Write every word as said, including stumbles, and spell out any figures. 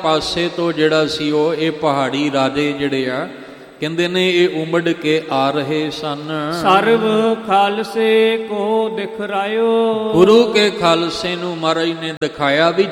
ਪਾਸੇ ਤੋਂ ਜਿਹੜਾ ਸੀ ਉਹ ਇਹ ਪਹਾੜੀ ਰਾਜੇ ਜਿਹੜੇ ਆ ਕਹਿੰਦੇ ਨੇ ਇਹ ਉਮੜ ਕੇ ਆ ਰਹੇ ਸਨ। ਸਰਬ ਖਾਲਸੇ ਕੋ ਦਿਖ ਰਾਇਓ, ਗੁਰੂ ਕੇ ਖਾਲਸੇ ਨੂੰ ਮਹਾਰਾਜ ਨੇ ਦਿਖਾਇਆ ਵੀ